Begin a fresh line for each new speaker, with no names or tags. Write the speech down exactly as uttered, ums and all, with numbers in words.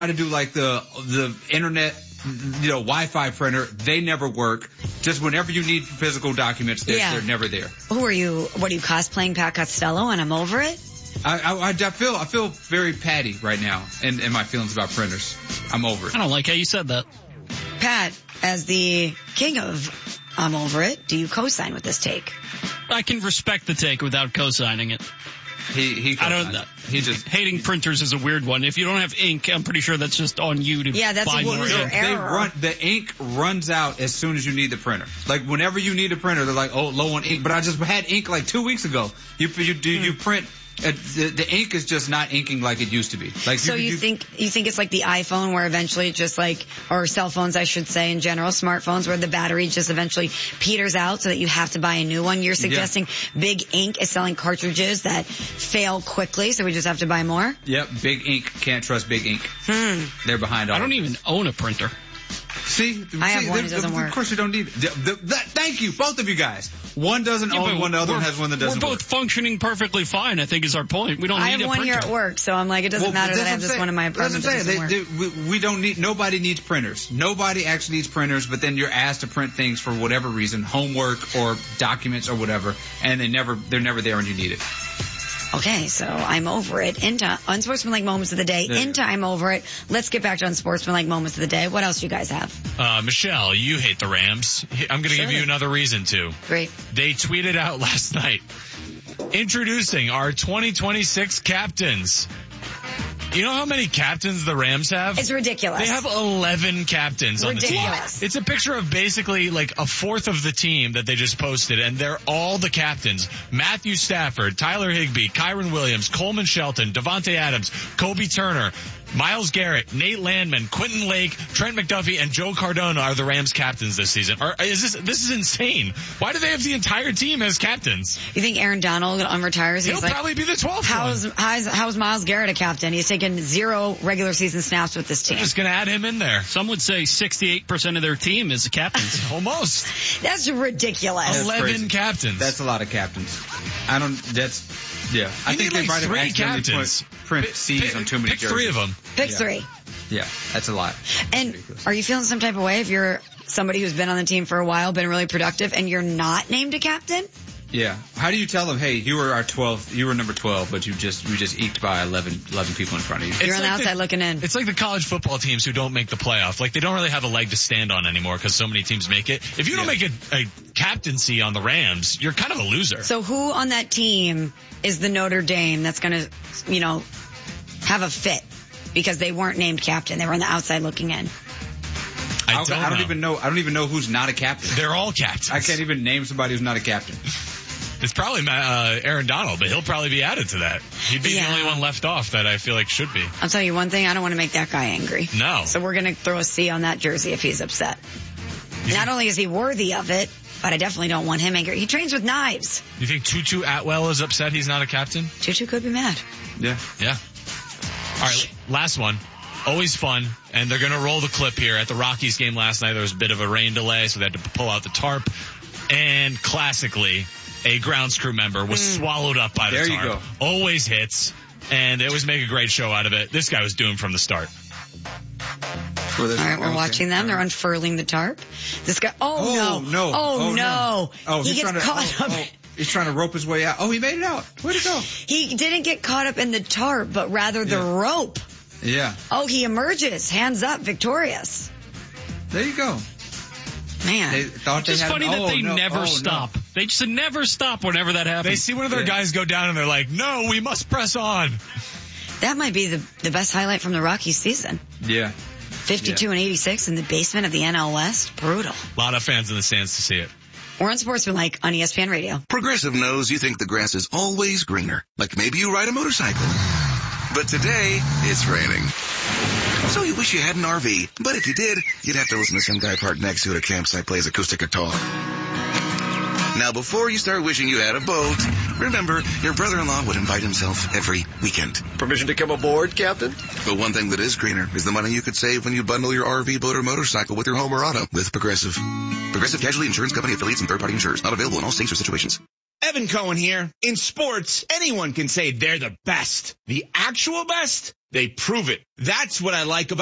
to do like the the internet, you know, Wi-Fi printer. They never work. Just whenever you need physical documents, they're,
Yeah.
they're never there.
Who are you? What are you cosplaying, Pat Costello? And I'm over it.
I, I, I feel I feel very Patty right now in, in my feelings about printers. I'm over it.
I don't like how you said that.
Pat, as the king of I'm over it, do you co-sign with this take?
I can respect the take without co-signing it.
He he.
I don't.
He just
hating printers is a weird one. If you don't have ink, I'm pretty sure that's just on you to
Yeah, that's
buy
a
more
user
ink.
error.
They run, the ink runs out as soon as you need the printer. Like whenever you need a printer, they're like, oh, low on ink. But I just had ink like two weeks ago. You you do you print. Uh, the, the ink is just not inking like it used to be. Like
So you,
you
think you think it's like the iPhone where eventually it just like, or cell phones I should say in general, smartphones where the battery just eventually peters out so that you have to buy a new one. You're suggesting Big Ink is selling cartridges that fail quickly, so we just have to buy more?
Yep, Big Ink. Can't trust Big Ink.
Hmm.
They're behind all
I don't
of
even own a printer.
See?
I have
see,
one,
the,
it doesn't
the,
work.
Of course you don't need it. The, the, that, thank you, both of you guys. One doesn't
Yeah,
own
but
one, the other one
we're-
has one that doesn't
We're both
work.
functioning perfectly fine, I think is our point. We don't
I
need
have
a
one
printer.
here at work, so I'm like, it doesn't
Well,
matter that
that's
I have
what I'm
this
saying.
one in my
That's
apartment
what
that
I'm
doesn't
saying.
work.
They, they, we, we don't need, nobody needs printers. Nobody actually needs printers, but then you're asked to print things for whatever reason, homework or documents or whatever, and they never, they're never there when you need it.
Okay, so I'm over it. Into unsportsmanlike moments of the day.
There you
Into
go.
I'm over it. Let's get back to unsportsmanlike moments of the day. What else do you guys have?
Uh, Michelle, you hate the Rams. I'm going to
Sure.
give you another reason to.
Great.
They tweeted out last night, introducing our twenty twenty-six captains. You know how many captains the Rams have?
It's ridiculous.
They have eleven captains on the
Ridiculous.
team. It's a picture of basically like a fourth of the team that they just posted, and they're all the captains. Matthew Stafford, Tyler Higbee, Kyron Williams, Coleman Shelton, Devontae Adams, Kobe Turner, Myles Garrett, Nate Landman, Quentin Lake, Trent McDuffie, and Joe Cardona are the Rams captains this season. Or is this this is insane? Why do they have the entire team as captains?
You think Aaron Donald unretires?
He'll
He's like,
probably be the twelfth
how's,
one.
how's, how's Myles Garrett a captain? He's taken zero regular season snaps with this team.
Just gonna add him in there.
Some would say sixty-eight percent of their team is the captains.
Almost.
That's ridiculous.
That's
eleven
crazy.
captains.
That's a lot of captains. I don't, that's, yeah. I
You
think
need,
they
like,
might have
three
accidentally
captains.
put print
Pick-
C's
pick-
on too many
pick
jerseys.
three of them.
Pick
Yeah.
three.
Yeah, that's a lot.
And
Ridiculous.
are you feeling some type of way if you're somebody who's been on the team for a while, been really productive, and you're not named a captain?
Yeah. How do you tell them, hey, you were our twelfth, you were number twelve, but you just, you just eked by eleven, eleven people in front of you?
You're on the
like
outside looking in.
It's like the college football teams who don't make the playoff. Like, they don't really have a leg to stand on anymore because so many teams make it. If you don't
Yeah.
make a, a captaincy on the Rams, you're kind of a loser.
So who on that team is the Notre Dame that's going to, you know, have a fit? Because they weren't named captain. They were on the outside looking in.
I
I
don't,
I don't
know.
even know, I don't even know who's not a captain.
They're all captains.
I can't even name somebody who's not a captain.
It's probably uh, Aaron Donald, but he'll probably be added to that. He'd be
Yeah.
the only one left off that I feel like should be.
I'll tell you one thing, I don't want to make that guy angry.
No.
So we're going to throw a C on that jersey if he's upset. Not only is he worthy of it, but I definitely don't want him angry. He trains with knives.
You think Tutu Atwell is upset he's not a captain?
Tutu could be mad.
Yeah.
Yeah. All right, last one. Always fun, and they're going to roll the clip here. At the Rockies game last night, there was a bit of a rain delay, so they had to pull out the tarp. And classically, a grounds crew member was
Mm.
swallowed up by the
There you
tarp.
go.
Always hits, and they always make a great show out of it. This guy was doomed from the start.
All
All right, we're watching them. They're unfurling the tarp. This guy, oh,
Oh,
no.
no.
Oh,
Oh,
no.
no. Oh,
he
he's
gets
trying to,
caught
oh,
up.
oh, he's trying to rope his way out. Oh, he made it out. Where'd it go?
He didn't get caught up in the tarp, but rather the
Yeah.
rope.
Yeah.
Oh, he emerges, hands up, victorious.
There you go.
Man.
They thought
It's
they
just
had
funny
oh,
that they
no,
never
oh,
stop.
No.
They just never stop whenever that happens.
They see one of their
Yeah.
guys go down, and they're like, no, we must press on.
That might be the, the best highlight from the Rockies season.
Yeah.
fifty-two
Yeah.
and eighty-six in the basement of the N L West. Brutal.
A lot of fans in the stands to see it.
We're on Sportsmanlike on E S P N Radio.
Progressive knows you think the grass is always greener. Like maybe you ride a motorcycle. But today, it's raining. So you wish you had an R V. But if you did, you'd have to listen to some guy parked next to it at a campsite plays acoustic guitar. Now, before you start wishing you had a boat, remember, your brother-in-law would invite himself every weekend.
Permission to come aboard, Captain?
But one thing that is greener is the money you could save when you bundle your R V, boat, or motorcycle with your home or auto with Progressive. Progressive Casualty Insurance Company affiliates and third-party insurers. Not available in all states or situations.
Kevin Cohen here. In sports, anyone can say they're the best. The actual best? They prove it. That's what I like about